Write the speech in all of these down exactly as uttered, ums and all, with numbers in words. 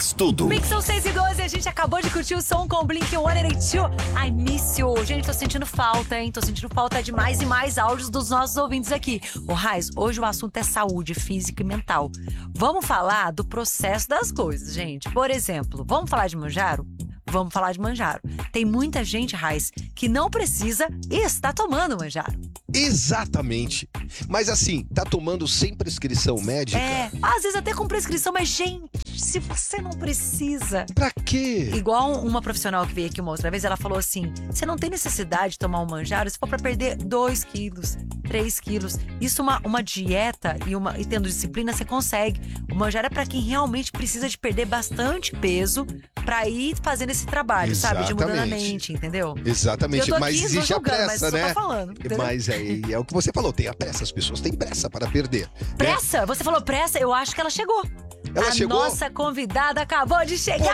Mix Tudo. Mix são seis e doze, a gente acabou de curtir o som com o Blink one eighty-two. I miss you. Gente, tô sentindo falta, hein? Tô sentindo falta de mais e mais áudios dos nossos ouvintes aqui. Ô, Raiz, hoje o assunto é saúde física e mental. Vamos falar do processo das coisas, gente. Por exemplo, vamos falar de Mounjaro? Vamos falar de Mounjaro. Tem muita gente, Raiz, que não precisa e está tomando Mounjaro. Exatamente. Mas assim, tá tomando sem prescrição médica? É, às vezes até com prescrição, mas gente, se você não precisa... Pra quê? Igual uma profissional que veio aqui uma outra vez, ela falou assim, você não tem necessidade de tomar um Mounjaro se for pra perder dois quilos, três quilos. Isso uma, uma dieta e, uma, e tendo disciplina, você consegue. O Mounjaro é pra quem realmente precisa de perder bastante peso pra ir fazendo esse trabalho, Exatamente. sabe? De mudando a mente, entendeu? Exatamente, Eu tô mas aqui, existe tô a julgando, pressa, mas só né? tô falando, entendeu? Mas é, é o que você falou, tem a pressa, as pessoas têm pressa para perder. Pressa? Né? Você falou pressa? Eu acho que ela chegou. Ela a chegou? nossa convidada acabou de chegar!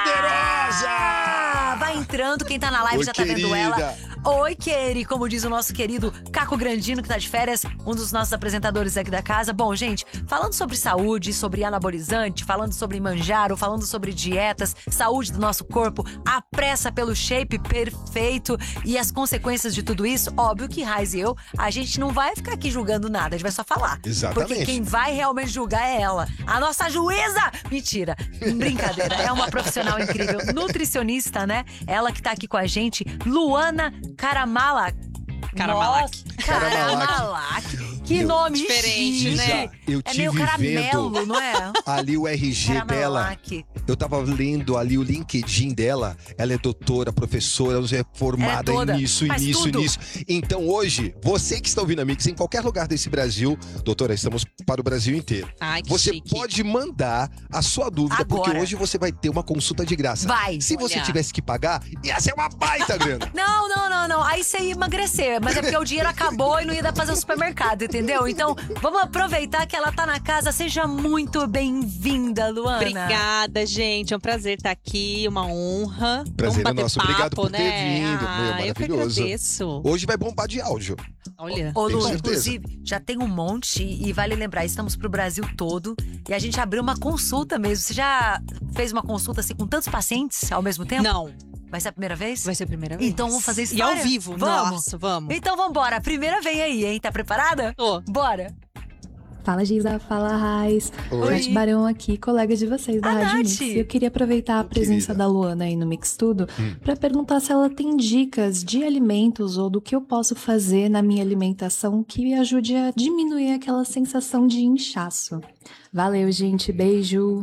Poderosa! Vai entrando, quem tá na live Oi, já tá querida. vendo ela. Oi, Keri, como diz o nosso querido Caco Grandino, que tá de férias, um dos nossos apresentadores aqui da casa. Bom, gente, falando sobre saúde, sobre anabolizante, falando sobre Mounjaro, falando sobre dietas, saúde do nosso corpo, a pressa pelo shape perfeito e as consequências de tudo isso, óbvio que Raiz e eu, a gente não vai ficar aqui julgando nada, a gente vai só falar. Exatamente. Porque quem vai realmente julgar é ela, a nossa juíza! Mentira, brincadeira, é uma profissional incrível, nutricionista, né? Ela que tá aqui com a gente, Luana Caramalak. Caramalak. Nossa, Caramalak. Que Eu- nome Diferente, chique. né? Eu É tive meio caramelo, vendo não é? ali o R G dela. Caramalak. Eu tava lendo ali o LinkedIn dela. Ela é doutora, professora, ela é formada Ela é toda, nisso, faz nisso, tudo. nisso. Então hoje, você que está ouvindo a Mix em qualquer lugar desse Brasil, doutora, estamos para o Brasil inteiro. Ai, que Você chique. pode mandar a sua dúvida, porque Agora. hoje você vai ter uma consulta de graça. Vai. Se você Olha. tivesse que pagar, ia ser uma baita grana. Não, não, não, não. Aí você ia emagrecer. Mas é porque o dinheiro acabou e não ia dar pra fazer o supermercado, entendeu? Então, vamos aproveitar que ela tá na casa. Seja muito bem-vinda, Luana. Obrigada, gente. É um prazer estar aqui, uma honra. Prazer Vamos é bater nosso. papo, Obrigado por ter né? vindo. Meu, Ah, eu que maravilhoso. agradeço. Hoje vai bombar de áudio. Olha. Ô, Tenho Lu, certeza. inclusive, já tem um monte e vale lembrar, estamos pro Brasil todo e a gente abriu uma consulta mesmo. Você já fez uma consulta assim com tantos pacientes ao mesmo tempo? Não, Vai ser a primeira vez? vai ser a primeira vez. Então vamos fazer E história? ao vivo. Vamos. Nossa, vamos. Então vambora, a primeira vem aí, hein? Tá preparada? Tô. Bora! Fala, Giza. Fala, Raiz. Oi. Nath Barão aqui, colega de vocês da A Rádio Nath. Mix. E eu queria aproveitar a presença querida. da Luana aí no Mix Tudo Hum. pra perguntar se ela tem dicas de alimentos ou do que eu posso fazer na minha alimentação que me ajude a diminuir aquela sensação de inchaço. Valeu, gente. Beijo.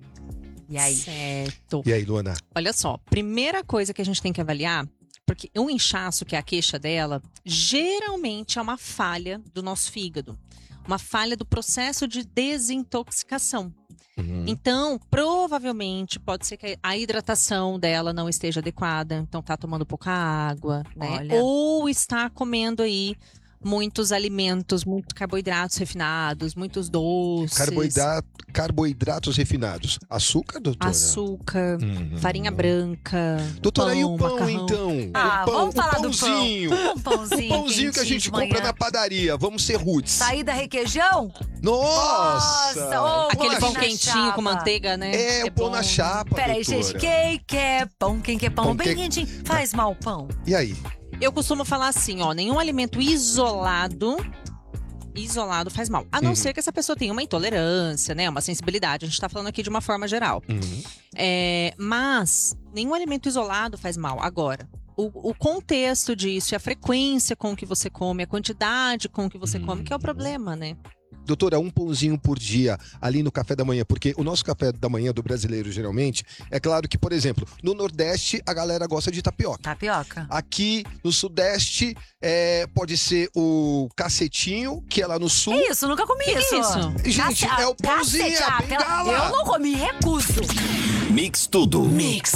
E aí? Certo. E aí, Luana? Olha só, primeira coisa que a gente tem que avaliar, porque um inchaço, que é a queixa dela, geralmente é uma falha do nosso fígado. Uma falha do processo de desintoxicação. Uhum. Então, provavelmente, pode ser que a hidratação dela não esteja adequada. Então, tá tomando pouca água, né? Olha. Ou está comendo aí muitos alimentos, muitos carboidratos refinados, muitos doces. Carboidrato, carboidratos refinados. Açúcar, doutora? Açúcar, Uhum. farinha branca. Doutora, pão, e o pão, macarrão. então? Ah, o pão, vamos falar o do pão. pãozinho. Um pãozinho, O pãozinho que a quentinho gente de compra manhã. na padaria. Vamos ser roots. Saída requeijão? Nossa! Nossa, ô, Aquele Pão pão na quentinho chapa. com manteiga, né? É, o pão bom. na chapa, Peraí, doutora. gente, quem quer pão? Quem quer pão? Pão Bem que- quentinho. Faz mal pão. E aí? Eu costumo falar assim, ó, nenhum alimento isolado, isolado faz mal. A não Uhum. ser que essa pessoa tenha uma intolerância, né, uma sensibilidade. A gente tá falando aqui de uma forma geral. Uhum. É, mas nenhum alimento isolado faz mal. Agora, o, o contexto disso, e a frequência com que você come, a quantidade com que você come, que é o problema, né? Doutora, um pãozinho por dia ali no café da manhã, porque o nosso café da manhã do brasileiro, geralmente, é claro que, por exemplo, no Nordeste a galera gosta de tapioca. Tapioca. Aqui no Sudeste é, pode ser o cacetinho, que é lá no Sul. Que isso? Nunca comi Que isso. isso? Gente, Cace- é o pãozinho, cacete, é a ah, pela- bengala. Eu não comi, recuso. Mix Tudo. Mix.